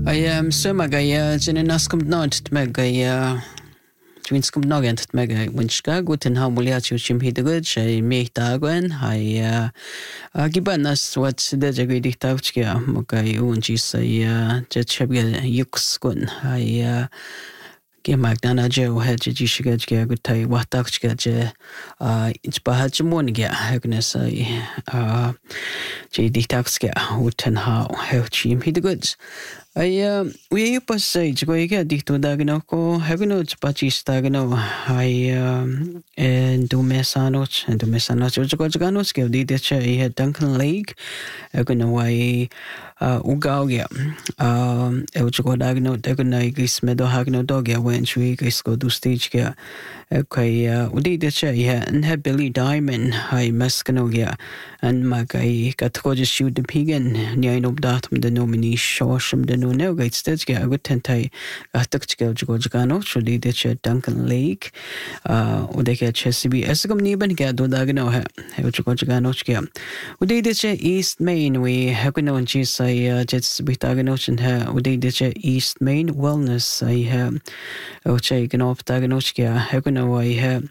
Sömagaya Jenaskam Nod Megaya Twinskum Nogent Mega Winchka, Guten Hamuliatio Chim Hidagud, I make Dagwen, I Gibanas what the Jagri Tauchia, Mokai Unjis, I Jetchabia Yuxkun, I Ge Magdana Joe had Jishigajia Gutai Watakchga, it's Bahajamoniga, Agnes, J. Ditaxka, Utenhau, Helchim Hidagoods. We passei goiga dito dagno ko hagno pachista gno do mesanoch ujoganoch ke dite che Duncan Lake gno wai ugaugia ujogodagno dagno igis medo hagno dogia when chui gisko do stage ke kai udite che and Billy Diamond meskanogia and magai katkoje shoot the pigan nyaino datum the nominee shosham the no gates that get a good tentai atakchkel jogano chudi de Duncan Lake they get CB esgum niban get do dagno jogano chkia udi de East Main we hakuno and cheese I jets bitagano and her udi de East Main wellness I have oche gan off daganochkia hakuno I have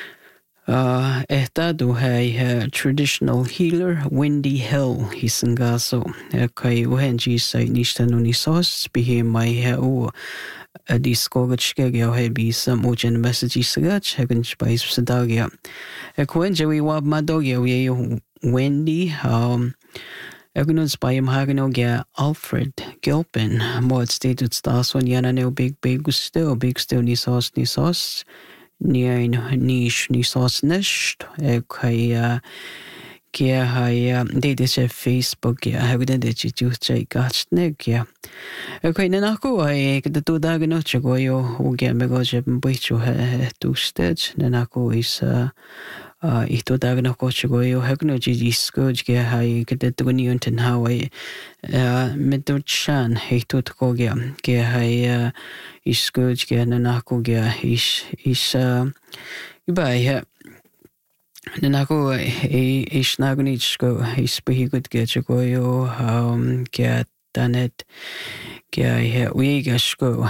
Ehtadu hai traditional healer Wendy Hill hisangaso kai uhenji sai nishtanuni sos bihe mai o diskogachke geo he bi some ojen message sagach hagen spice sadagia ekwenje we wab madogia we Wendy Egunus by him haganogia Alfred Gilpin mod stated stars on yana no big still ni sauce Nien niche ni sauce nest kai kia hai did this Facebook ya have did it you say got neck ya okay nanako I the two dagano chagoyo ugia megoje bichu tu stage nanako is ito dagano chagoyo hagno jiskoj ge hai the tuni unten how I medochan hito tkogia ge hai iskoj ge nanako ge is by Nanako is nagonitsko is good get you go get danet get we gasko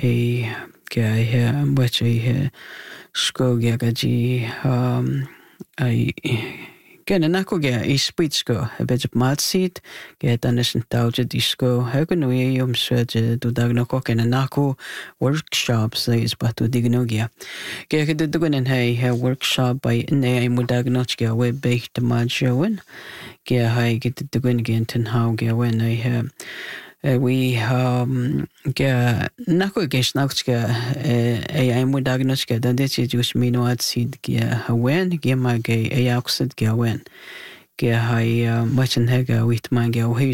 get which a sko gagaji I get anako get is spitsko a bit of mad seed get anderson tauja disco hagan we swedge to dagnoko and anako workshops is but to dignogia get the dugan and hey workshop by ne mudagnochga we baked the majoin get high get the dugan again ten how get when I have we get nako gesh nauchka I mudagnochga then this is just me no at seed get when get my gay a oxid get when get high much and hega with my